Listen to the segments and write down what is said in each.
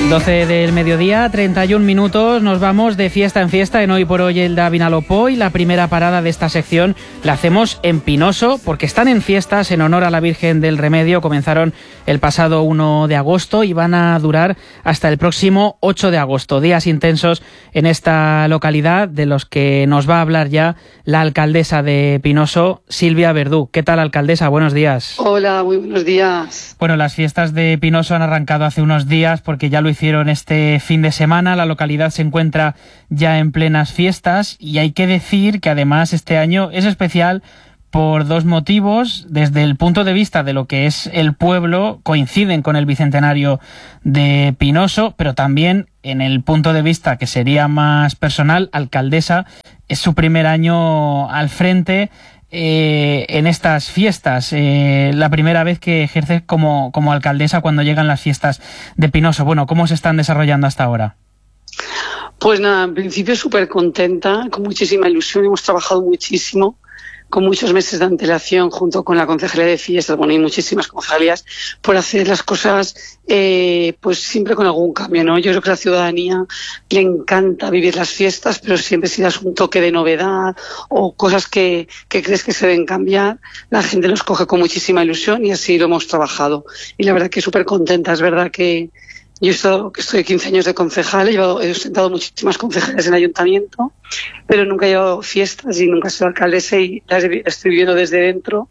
12 del mediodía, 31 minutos, nos vamos de fiesta en fiesta en Hoy por Hoy Elda Vinalopó, y la primera parada de esta sección la hacemos en Pinoso, porque están en fiestas en honor a la Virgen del Remedio. Comenzaron el pasado 1 de agosto y van a durar hasta el próximo 8 de agosto. Días intensos en esta localidad, de los que nos va a hablar ya la alcaldesa de Pinoso, Silvia Verdú. ¿Qué tal, alcaldesa? Buenos días. Hola, muy buenos días. Bueno, las fiestas de Pinoso han arrancado hace unos días, porque ya lo hicieron este fin de semana. La localidad se encuentra ya en plenas fiestas, y hay que decir que además este año es especial por dos motivos. Desde el punto de vista de lo que es el pueblo, coinciden con el bicentenario de Pinoso, pero también en el punto de vista que sería más personal, alcaldesa, es su primer año al frente en estas fiestas, la primera vez que ejerce como alcaldesa cuando llegan las fiestas de Pinoso. Bueno, ¿cómo se están desarrollando hasta ahora? Pues nada, en principio súper contenta, con muchísima ilusión. Hemos trabajado muchísimo, con muchos meses de antelación, junto con la Concejalía de Fiestas, bueno, y muchísimas concejalías, por hacer las cosas pues siempre con algún cambio, ¿no? Yo creo que a la ciudadanía le encanta vivir las fiestas, pero siempre si das un toque de novedad o cosas que crees que se deben cambiar, la gente los coge con muchísima ilusión, y así lo hemos trabajado. Y la verdad que súper contenta. Es verdad que yo estoy 15 años de concejal, he ostentado muchísimas concejales en el ayuntamiento, pero nunca he llevado fiestas y nunca he sido alcaldesa, y las estoy viviendo desde dentro,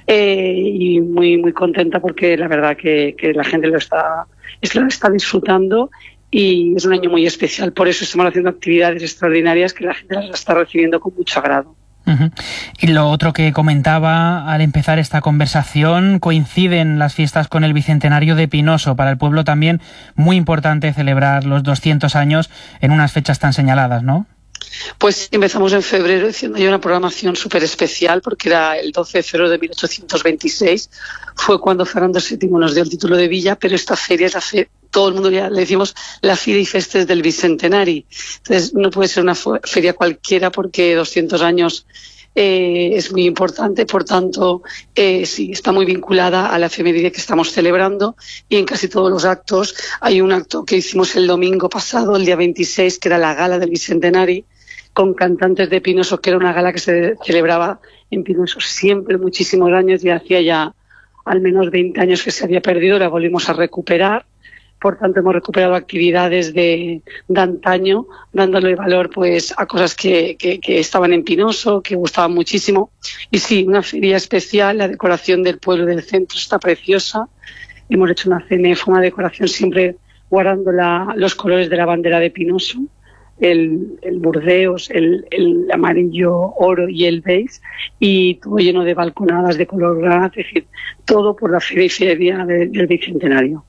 y muy muy contenta, porque la verdad que la gente lo está disfrutando, y es un año muy especial. Por eso estamos haciendo actividades extraordinarias que la gente las está recibiendo con mucho agrado. Uh-huh. Y lo otro que comentaba al empezar esta conversación, coinciden las fiestas con el bicentenario de Pinoso. Para el pueblo también muy importante celebrar los 200 años en unas fechas tan señaladas, ¿no? Pues empezamos en febrero haciendo ya una programación súper especial, porque era el 12 de febrero de 1826, fue cuando Fernando VII nos dio el título de villa, pero esta feria es la feria, todo el mundo ya le decimos la Fira y Festes del Bicentenari. Entonces no puede ser una feria cualquiera, porque 200 años es muy importante. Por tanto, sí, está muy vinculada a la efeméride que estamos celebrando, y en casi todos los actos. Hay un acto que hicimos el domingo pasado, el día 26, que era la gala del Bicentenari, con cantantes de Pinoso, que era una gala que se celebraba en Pinoso siempre, muchísimos años, y hacía ya al menos 20 años que se había perdido, la volvimos a recuperar. Por tanto, hemos recuperado actividades de antaño, dándole valor pues a cosas que estaban en Pinoso, que gustaban muchísimo. Y sí, una feria especial. La decoración del pueblo del centro está preciosa. Hemos hecho una cenefa, una decoración siempre guardando los colores de la bandera de Pinoso, el burdeos, el amarillo oro y el beige, y todo lleno de balconadas de color granate, es decir, todo por la feria del Bicentenario.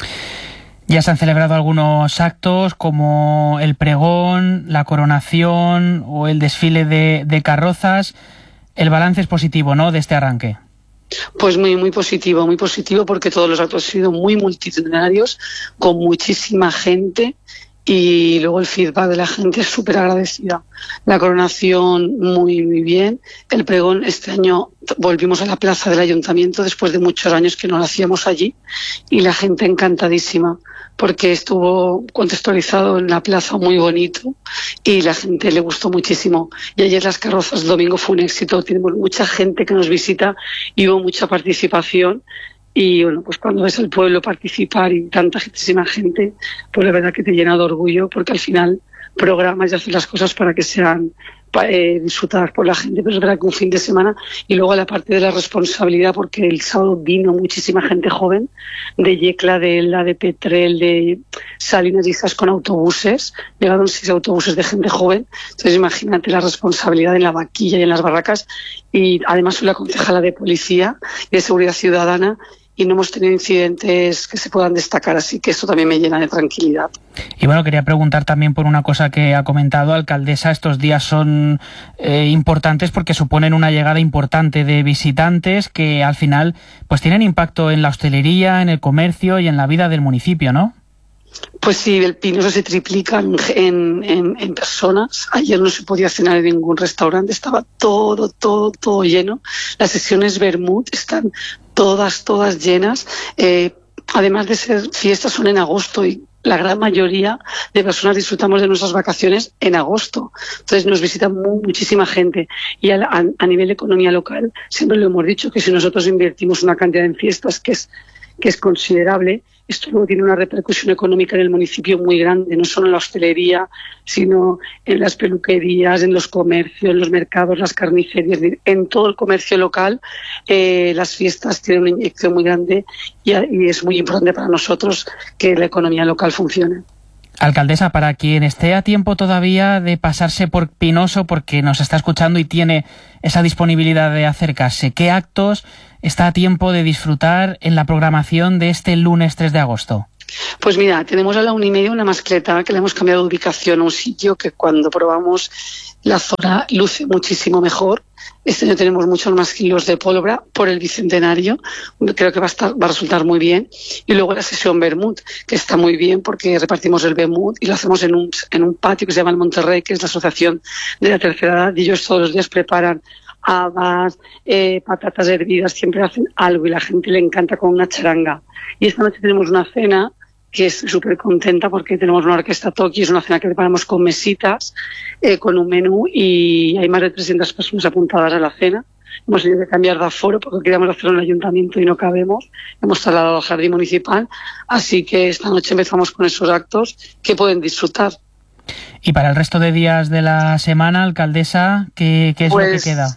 Ya se han celebrado algunos actos, como el pregón, la coronación o el desfile de carrozas. El balance es positivo, ¿no?, de este arranque. Pues muy muy positivo, porque todos los actos han sido muy multitudinarios, con muchísima gente, y luego el feedback de la gente es súper agradecida. La coronación muy muy bien. El pregón, este año volvimos a la plaza del ayuntamiento después de muchos años que no lo hacíamos allí, y la gente encantadísima, porque estuvo contextualizado en la plaza muy bonito, y la gente le gustó muchísimo. Y ayer las carrozas, el domingo, fue un éxito. Tenemos mucha gente que nos visita y hubo mucha participación. Y bueno, pues cuando ves al pueblo participar y tantísima gente, pues la verdad que te llena de orgullo, porque al final programas y haces las cosas para que sean disfrutadas por la gente. Pero es verdad que un fin de semana, y luego la parte de la responsabilidad, porque el sábado vino muchísima gente joven, de Yecla, de Elda, de Petrel, de Salinas y esas, con autobuses. Llegaron 6 autobuses de gente joven. Entonces imagínate la responsabilidad en la vaquilla y en las barracas. Y además soy la concejala de Policía y de Seguridad Ciudadana, y no hemos tenido incidentes que se puedan destacar, así que esto también me llena de tranquilidad. Y bueno, quería preguntar también por una cosa que ha comentado, alcaldesa. Estos días son importantes porque suponen una llegada importante de visitantes que al final pues tienen impacto en la hostelería, en el comercio y en la vida del municipio, ¿no? Pues sí, el Pinoso se triplica en personas. Ayer no se podía cenar en ningún restaurante, estaba todo lleno. Las sesiones Vermut están todas llenas. además de ser fiestas, son en agosto y la gran mayoría de personas disfrutamos de nuestras vacaciones en agosto. Entonces nos visita muchísima gente y a nivel de economía local siempre lo hemos dicho que si nosotros invertimos una cantidad en fiestas que es considerable, esto luego tiene una repercusión económica en el municipio muy grande, no solo en la hostelería, sino en las peluquerías, en los comercios, en los mercados, las carnicerías, en todo el comercio local. Las fiestas tienen una inyección muy grande y es muy importante para nosotros que la economía local funcione. Alcaldesa, para quien esté a tiempo todavía de pasarse por Pinoso, porque nos está escuchando y tiene esa disponibilidad de acercarse, ¿qué actos está a tiempo de disfrutar en la programación de este lunes 3 de agosto? Pues mira, tenemos a la 1:30 una mascleta que le hemos cambiado de ubicación a un sitio que cuando probamos la zona luce muchísimo mejor. Este año tenemos muchos más kilos de pólvora por el bicentenario, creo que va a resultar muy bien. Y luego la sesión Vermut, que está muy bien porque repartimos el Vermut y lo hacemos en un patio que se llama el Monterrey, que es la asociación de la tercera edad, y ellos todos los días preparan habas, patatas hervidas, siempre hacen algo y la gente le encanta con una charanga. Y esta noche tenemos una cena que es súper contenta porque tenemos una orquesta Toki, es una cena que preparamos con mesitas, con un menú y hay más de 300 personas apuntadas a la cena. Hemos tenido que cambiar de aforo porque queríamos hacerlo en el ayuntamiento y no cabemos. Hemos trasladado al jardín municipal, así que esta noche empezamos con esos actos que pueden disfrutar. Y para el resto de días de la semana, alcaldesa, ¿qué es lo que queda?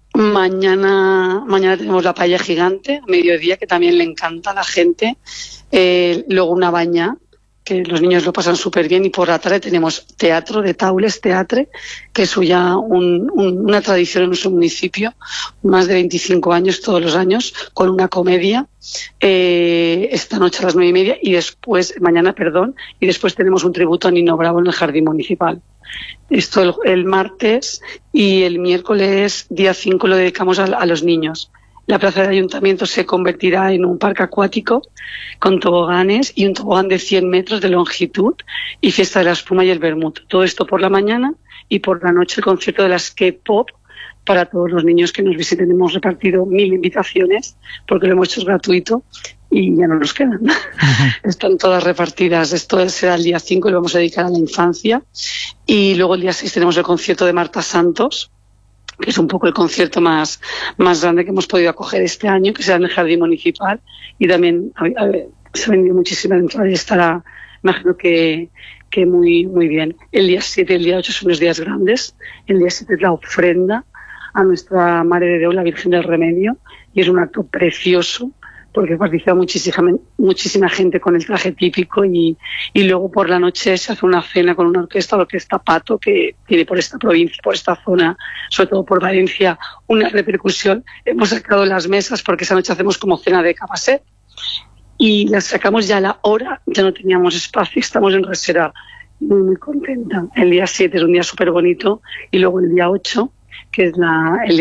Mañana tenemos la paella gigante, a mediodía, que también le encanta a la gente. Luego una baña, que los niños lo pasan súper bien. Y por la tarde tenemos teatro de Taules Teatre, que es ya una tradición en nuestro municipio, más de 25 años todos los años, con una comedia. Esta noche a las 9:30 y después tenemos un tributo a Nino Bravo en el Jardín Municipal. Esto el martes y el miércoles, día 5, lo dedicamos a los niños. La plaza del ayuntamiento se convertirá en un parque acuático con toboganes y un tobogán de 100 metros de longitud y fiesta de la espuma y el vermut. Todo esto por la mañana y por la noche el concierto de las K-pop para todos los niños que nos visiten. Hemos repartido 1000 invitaciones porque lo hemos hecho gratuito y ya no nos quedan. Están todas repartidas. Esto será el día 5 y lo vamos a dedicar a la infancia. Y luego el día 6 tenemos el concierto de Marta Santos, que es un poco el concierto más grande que hemos podido acoger este año, que será en el Jardín Municipal. Y también se ha vendido muchísima entrada y estará, imagino que muy, muy bien. El día 7 y el día 8 son los días grandes. El día 7 es la ofrenda a nuestra Madre de Dios, la Virgen del Remedio, y es un acto precioso porque participa muchísima gente con el traje típico y luego por la noche se hace una cena con una orquesta Pato, que tiene por esta provincia, por esta zona, sobre todo por Valencia, una repercusión. Hemos sacado las mesas porque esa noche hacemos como cena de cabaset y las sacamos ya a la hora, ya no teníamos espacio, estamos en reserva. Muy, muy contenta. El día 7 es un día súper bonito y luego el día 8, que es el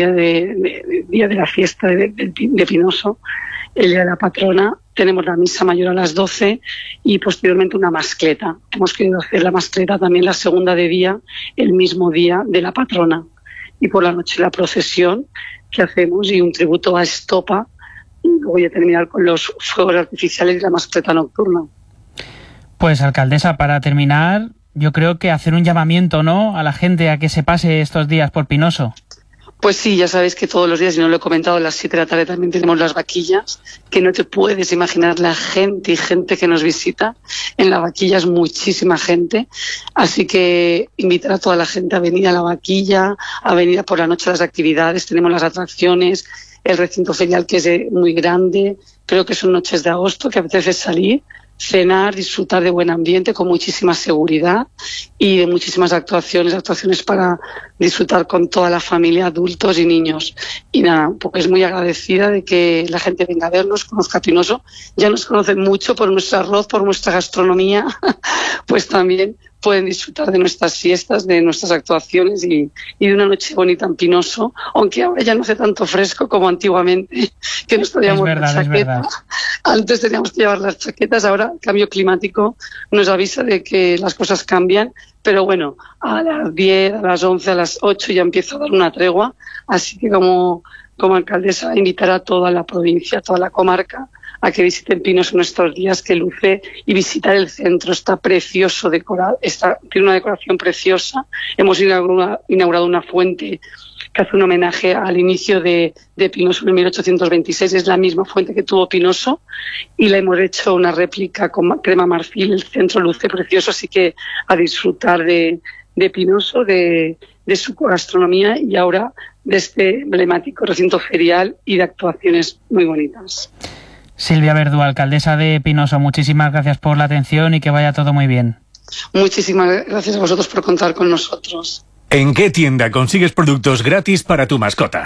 día de la fiesta de Pinoso, el día de la patrona, tenemos la misa mayor a las 12 y posteriormente una mascleta. Hemos querido hacer la mascleta también la segunda de día, el mismo día de la patrona. Y por la noche la procesión que hacemos y un tributo a Estopa. Y voy a terminar con los fuegos artificiales y la mascleta nocturna. Pues, alcaldesa, para terminar, yo creo que hacer un llamamiento, ¿no?, a la gente a que se pase estos días por Pinoso. Pues sí, ya sabéis que todos los días, y no lo he comentado, a las 7 de la tarde también tenemos las vaquillas, que no te puedes imaginar la gente que nos visita. En la vaquilla es muchísima gente, así que invitar a toda la gente a venir a la vaquilla, a venir por la noche a las actividades. Tenemos las atracciones, el recinto ferial que es muy grande, creo que son noches de agosto que apetece salir, cenar, disfrutar de buen ambiente con muchísima seguridad y de muchísimas actuaciones para disfrutar con toda la familia, adultos y niños. Y nada, pues muy agradecida de que la gente venga a vernos, conozca Pinoso. Ya nos conocen mucho por nuestro arroz, por nuestra gastronomía, pues también pueden disfrutar de nuestras fiestas, de nuestras actuaciones y de una noche bonita en Pinoso, aunque ahora ya no hace tanto fresco como antiguamente, que nos traíamos la chaqueta. Antes teníamos que llevar las chaquetas, ahora el cambio climático nos avisa de que las cosas cambian, pero bueno, a las 10, a las 11, a las 8 ya empieza a dar una tregua, así que como alcaldesa invitar a toda la provincia, a toda la comarca, a que visiten Pinoso en estos días que luce y visitar el centro. Está precioso decorado, tiene una decoración preciosa. Hemos inaugurado una fuente que hace un homenaje al inicio de Pinoso en 1826. Es la misma fuente que tuvo Pinoso y le hemos hecho una réplica con crema marfil. El centro luce precioso, así que a disfrutar de Pinoso, de su gastronomía y ahora de este emblemático recinto ferial y de actuaciones muy bonitas. Silvia Verdú, alcaldesa de Pinoso, muchísimas gracias por la atención y que vaya todo muy bien. Muchísimas gracias a vosotros por contar con nosotros. ¿En qué tienda consigues productos gratis para tu mascota?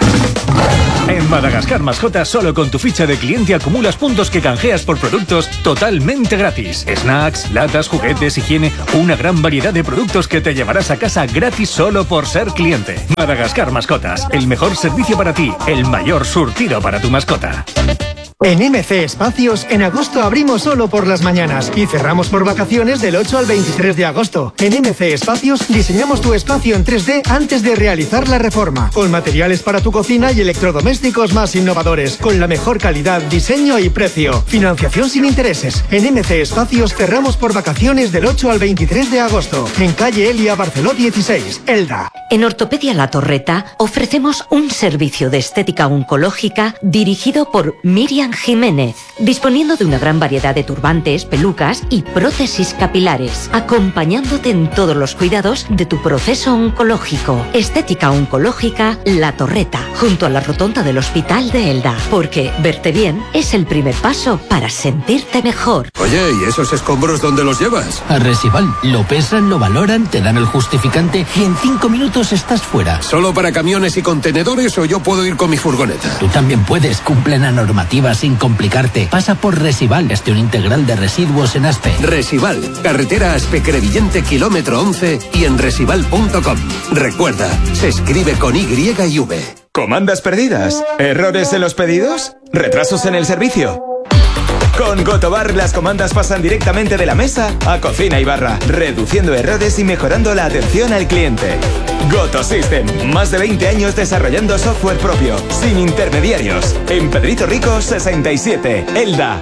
En Madagascar Mascotas, solo con tu ficha de cliente acumulas puntos que canjeas por productos totalmente gratis. Snacks, latas, juguetes, higiene, una gran variedad de productos que te llevarás a casa gratis solo por ser cliente. Madagascar Mascotas, el mejor servicio para ti, el mayor surtido para tu mascota. En MC Espacios, en agosto abrimos solo por las mañanas y cerramos por vacaciones del 8 al 23 de agosto. En MC Espacios diseñamos tu espacio en 3D antes de realizar la reforma, con materiales para tu cocina y electrodomésticos más innovadores, con la mejor calidad, diseño y precio. Financiación sin intereses. En MC Espacios cerramos por vacaciones del 8 al 23 de agosto, en calle Elia Barceló 16, Elda. En Ortopedia La Torreta ofrecemos un servicio de estética oncológica dirigido por Miriam Jiménez, disponiendo de una gran variedad de turbantes, pelucas y prótesis capilares, acompañándote en todos los cuidados de tu proceso oncológico. Estética oncológica La Torreta, junto a la rotonda del Hospital de Elda, porque verte bien es el primer paso para sentirte mejor. Oye, ¿y esos escombros dónde los llevas? A Resival. Lo pesan, lo valoran, te dan el justificante y en 5 minutos estás fuera. ¿Solo para camiones y contenedores o yo puedo ir con mi furgoneta? Tú también puedes, cumple la normativa sin complicarte. Pasa por Resival, gestión integral de residuos en Aspe. Resival, carretera Aspe-Crevillente, kilómetro 11 y en resival.com. Recuerda, se escribe con Y y V. ¿Comandas perdidas? ¿Errores en los pedidos? ¿Retrasos en el servicio? Con Gotobar las comandas pasan directamente de la mesa a cocina y barra, reduciendo errores y mejorando la atención al cliente. Goto System, más de 20 años desarrollando software propio, sin intermediarios. En Pedrito Rico 67, Elda.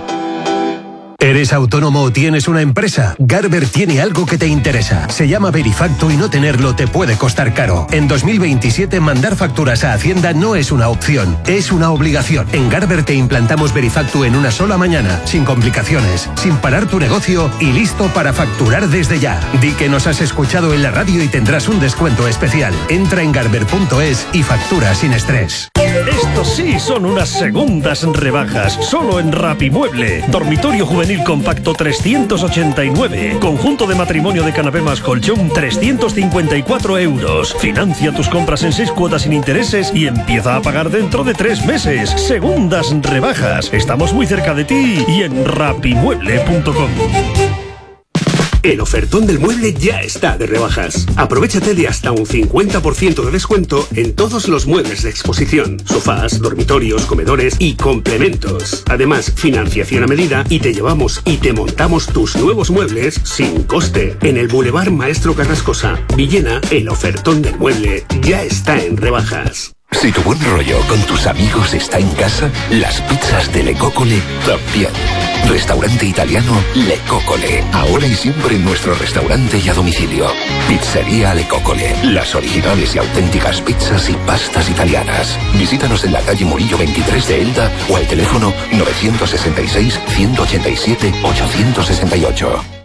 ¿Eres autónomo o tienes una empresa? Garber tiene algo que te interesa. Se llama Verifacto y no tenerlo te puede costar caro. En 2027 mandar facturas a Hacienda no es una opción, es una obligación. En Garber te implantamos Verifacto en una sola mañana, sin complicaciones, sin parar tu negocio y listo para facturar desde ya. Di que nos has escuchado en la radio y tendrás un descuento especial. Entra en garber.es y factura sin estrés. Estos sí son unas segundas rebajas, solo en Rapimueble. Dormitorio juvenil compacto 389. Conjunto de matrimonio de canapé más colchón 354 euros. Financia tus compras en 6 cuotas sin intereses y empieza a pagar dentro de 3 meses. Segundas rebajas. Estamos muy cerca de ti y en rapimueble.com. El ofertón del mueble ya está de rebajas. Aprovéchate de hasta un 50% de descuento en todos los muebles de exposición, sofás, dormitorios, comedores y complementos. Además, financiación a medida y te llevamos y te montamos tus nuevos muebles sin coste. En el Boulevard Maestro Carrascosa, Villena, el ofertón del mueble ya está en rebajas. Si tu buen rollo con tus amigos está en casa, las pizzas de Le Coccole también. Restaurante italiano Le Coccole. Ahora y siempre en nuestro restaurante y a domicilio. Pizzería Le Coccole. Las originales y auténticas pizzas y pastas italianas. Visítanos en la calle Murillo 23 de Elda o al teléfono 966 187 868.